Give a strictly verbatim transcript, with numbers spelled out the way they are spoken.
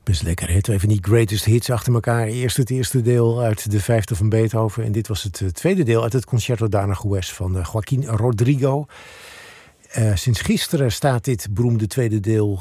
Best lekker, hè? Twee van die greatest hits achter elkaar. Eerst het eerste deel uit de vijfde van Beethoven. En dit was het uh, tweede deel uit het Concerto d'Aranjuez van uh, Joaquín Rodrigo. Uh, sinds gisteren staat dit beroemde tweede deel